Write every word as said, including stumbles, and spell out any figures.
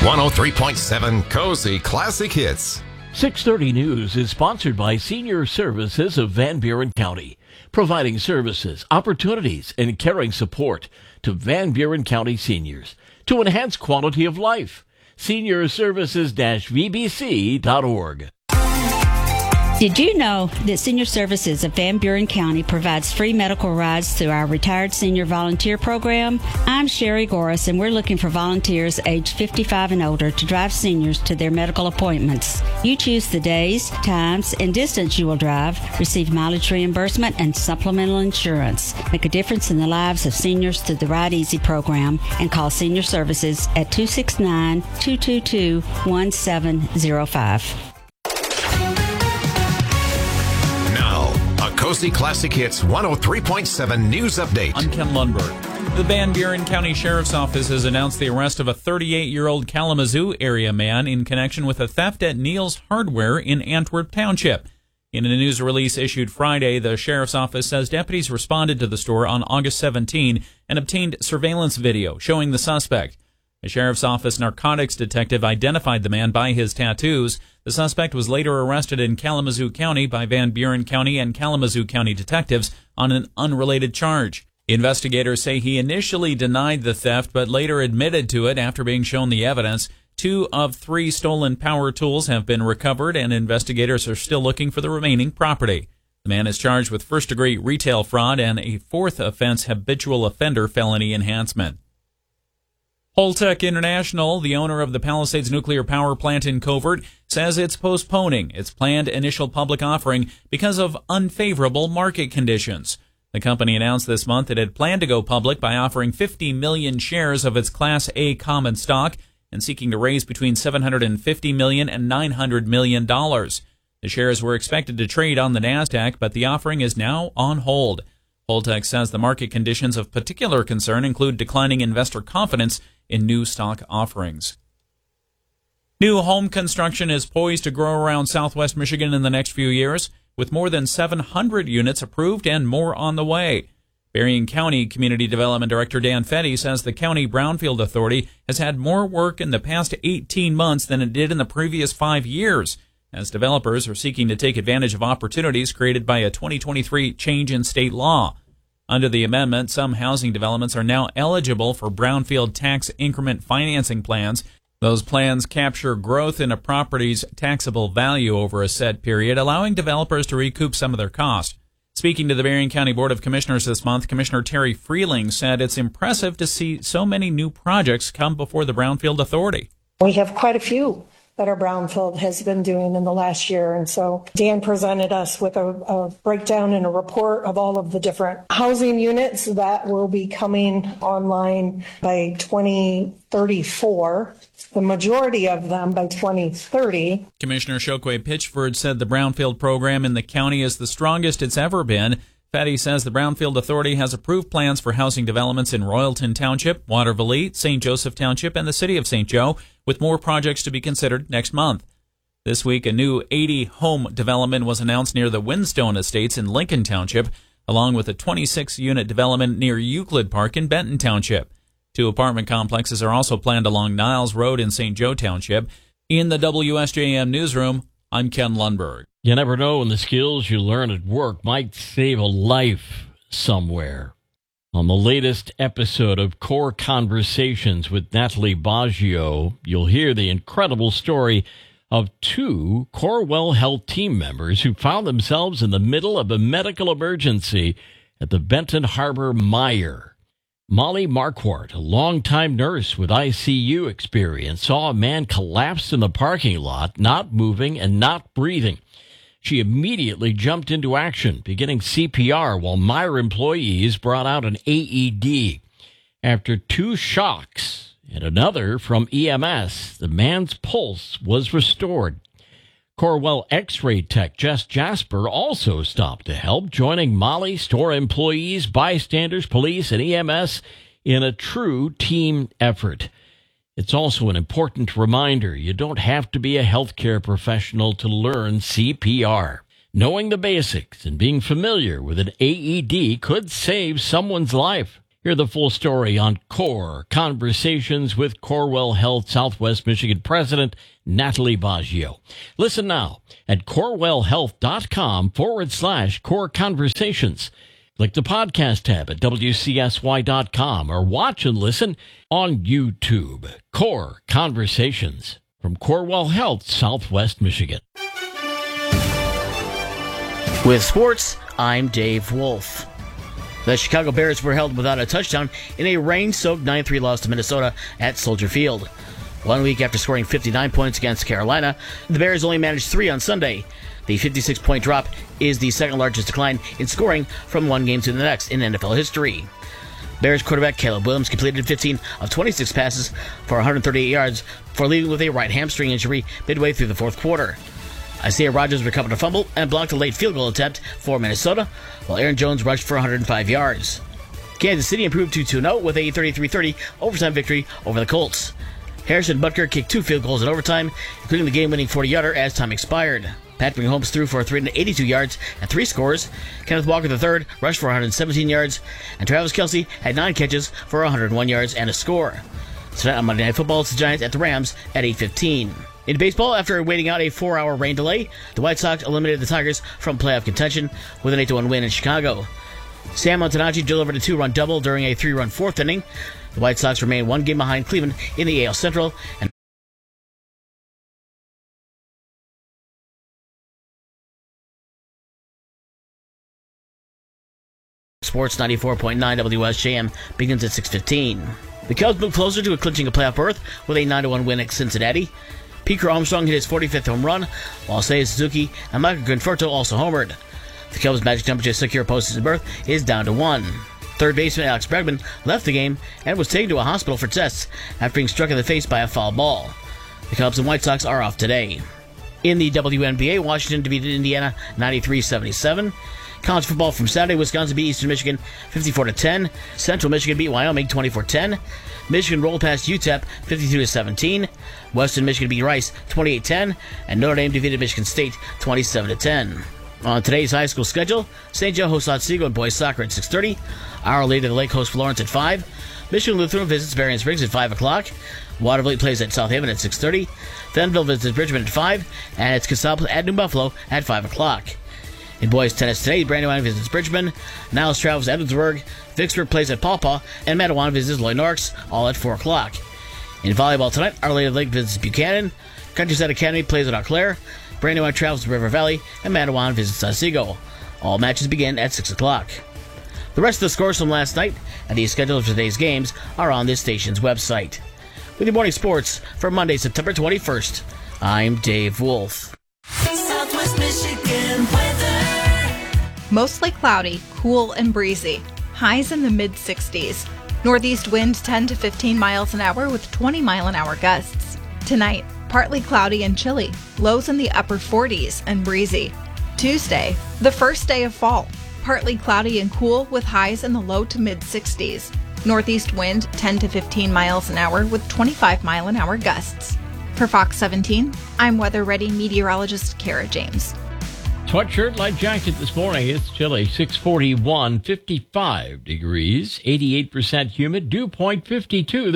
one oh three point seven Cozy Classic Hits. six thirty News is sponsored by Senior Services of Van Buren County, providing services, opportunities, and caring support to Van Buren County seniors to enhance quality of life. senior services dash v b c dot org. Did you know that Senior Services of Van Buren County provides free medical rides through our Retired Senior Volunteer Program? I'm Sherry Goris, and we're looking for volunteers aged fifty-five and older to drive seniors to their medical appointments. You choose the days, times, and distance you will drive, receive mileage reimbursement, and supplemental insurance. Make a difference in the lives of seniors through the Ride Easy program and call Senior Services at two six nine, two two two, one seven zero five. Cozy Classic Hits one oh three point seven News Update. I'm Ken Lundberg. The Van Buren County Sheriff's Office has announced the arrest of a thirty-eight-year-old Kalamazoo area man in connection with a theft at Neal's Hardware in Antwerp Township. In a news release issued Friday, the Sheriff's Office says deputies responded to the store on August seventeenth and obtained surveillance video showing the suspect. A Sheriff's Office narcotics detective identified the man by his tattoos. The suspect was later arrested in Kalamazoo County by Van Buren County and Kalamazoo County detectives on an unrelated charge. Investigators say he initially denied the theft but later admitted to it after being shown the evidence. Two of three stolen power tools have been recovered, and investigators are still looking for the remaining property. The man is charged with first-degree retail fraud and a fourth offense habitual offender felony enhancement. Holtec International, the owner of the Palisades nuclear power plant in Covert, says it's postponing its planned initial public offering because of unfavorable market conditions. The company announced this month it had planned to go public by offering fifty million shares of its Class A common stock and seeking to raise between seven hundred fifty million dollars and nine hundred million dollars. The shares were expected to trade on the NASDAQ, but the offering is now on hold. Holtec says the market conditions of particular concern include declining investor confidence in new stock offerings. New home construction is poised to grow around southwest Michigan in the next few years, with more than seven hundred units approved and more on the way. Berrien County Community Development Director Dan Fetty says the County Brownfield Authority has had more work in the past eighteen months than it did in the previous five years, as developers are seeking to take advantage of opportunities created by a twenty twenty-three change in state law. Under the amendment, some housing developments are now eligible for brownfield tax increment financing plans. Those plans capture growth in a property's taxable value over a set period, allowing developers to recoup some of their cost. Speaking to the Berrien County Board of Commissioners this month, Commissioner Terry Freeling said it's impressive to see so many new projects come before the Brownfield Authority. We have quite a few that our Brownfield has been doing in the last year. And so Dan presented us with a, a breakdown and a report of all of the different housing units that will be coming online by twenty thirty-four, the majority of them by twenty thirty. Commissioner Chokwe Pitchford said the Brownfield program in the county is the strongest it's ever been. Fatty says the Brownfield Authority has approved plans for housing developments in Royalton Township, Waterville, Saint Joseph Township, and the city of Saint Joe, with more projects to be considered next month. This week, a new eighty-home development was announced near the Windstone Estates in Lincoln Township, along with a twenty-six unit development near Euclid Park in Benton Township. Two apartment complexes are also planned along Niles Road in Saint Joe Township. In the W S J M newsroom, I'm Ken Lundberg. You never know when the skills you learn at work might save a life somewhere. On the latest episode of Core Conversations with Natalie Baggio, you'll hear the incredible story of two Corewell Health team members who found themselves in the middle of a medical emergency at the Benton Harbor Meijer. Molly Marquardt, a longtime nurse with I C U experience, saw a man collapse in the parking lot, not moving and not breathing. She immediately jumped into action, beginning C P R while Meijer employees brought out an A E D. After two shocks and another from E M S, the man's pulse was restored. Corewell X-ray tech Jess Jasper also stopped to help, joining Molly, store employees, bystanders, police, and E M S in a true team effort. It's also an important reminder you don't have to be a healthcare professional to learn C P R. Knowing the basics and being familiar with an A E D could save someone's life. Hear the full story on Core Conversations with Corewell Health Southwest Michigan President Natalie Baggio. Listen now at corewellhealth.com forward slash core conversations. Click the podcast tab at W C S Y dot com or watch and listen on YouTube. Core Conversations from Corewell Health Southwest Michigan. With sports, I'm Dave Wolf. The Chicago Bears were held without a touchdown in a rain-soaked nine three loss to Minnesota at Soldier Field. One week after scoring fifty-nine points against Carolina, the Bears only managed three on Sunday. The fifty-six point drop is the second largest decline in scoring from one game to the next in N F L history. Bears quarterback Caleb Williams completed fifteen of twenty-six passes for one hundred thirty-eight yards before leaving with a right hamstring injury midway through the fourth quarter. Isaiah Rodgers recovered a fumble and blocked a late field goal attempt for Minnesota, while Aaron Jones rushed for one hundred five yards. Kansas City improved to two oh with a thirty-three thirty overtime victory over the Colts. Harrison Butker kicked two field goals in overtime, including the game-winning forty-yarder as time expired. Patrick Mahomes threw for three hundred eighty-two yards and three scores. Kenneth Walker the third rushed for one hundred seventeen yards, and Travis Kelce had nine catches for one hundred one yards and a score. Tonight on Monday Night Football, it's the Giants at the Rams at eight fifteen. In baseball, after waiting out a four-hour rain delay, the White Sox eliminated the Tigers from playoff contention with an eight to one win in Chicago. Sam Montanacci delivered a two-run double during a three-run fourth inning. The White Sox remain one game behind Cleveland in the A L Central, and Sports ninety-four point nine W S J M begins at six fifteen. The Cubs move closer to clinching a playoff berth with a nine to one win at Cincinnati. Peter Armstrong hit his forty-fifth home run, while Seiya Suzuki and Michael Conforto also homered. The Cubs' magic number to secure postseason berth is down to one. Third baseman Alex Bregman left the game and was taken to a hospital for tests after being struck in the face by a foul ball. The Cubs and White Sox are off today. In the W N B A, Washington defeated Indiana ninety-three seventy-seven. College football from Saturday, Wisconsin beat Eastern Michigan fifty-four to ten. Central Michigan beat Wyoming twenty-four ten. Michigan rolled past U T E P fifty-two to seventeen. Western Michigan beat Rice twenty-eight ten. And Notre Dame defeated Michigan State twenty-seven to ten. On today's high school schedule, Saint Joe hosts Otsego and boys soccer at six thirty. Our Lady of the Lake hosts Florence at five. Michigan Lutheran visits Berrien Springs at five o'clock. Waterville plays at South Haven at six thirty. Fenville visits Bridgman at five. And it's Casal at New Buffalo at five o'clock. In boys tennis today, Brandywine visits Bridgman. Niles travels to Edwardsburg. Vicksburg plays at Paw Paw. And Matawan visits Lloyd Norris, all at four o'clock. In volleyball tonight, Our Lady of the Lake visits Buchanan. Countryside Academy plays at Eau Claire. Brandywine travels to River Valley. And Matawan visits Otsego. All matches begin at six o'clock. The rest of the scores from last night and the schedule of today's games are on this station's website. With your morning sports for Monday, September twenty-first, I'm Dave Wolf. Southwest Michigan weather. Mostly cloudy, cool and breezy. Highs in the mid sixties. Northeast wind ten to fifteen miles an hour with twenty mile an hour gusts. Tonight, partly cloudy and chilly. Lows in the upper forties and breezy. Tuesday, the first day of fall. Partly cloudy and cool with highs in the low to mid sixties. Northeast wind ten to fifteen miles an hour with twenty-five mile an hour gusts. For Fox seventeen, I'm weather ready meteorologist Kara James. Sweatshirt, light jacket this morning. It's chilly. six forty-one, fifty-five degrees, eighty-eight percent humid, dew point fifty-two.